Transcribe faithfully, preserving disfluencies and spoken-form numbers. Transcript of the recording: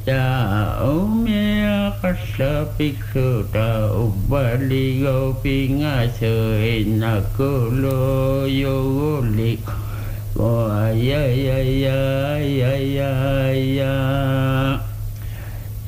ta umya kasa piksu ta ubali gopi ngaso inakulo yogoli. Oh ya ya ya ya ya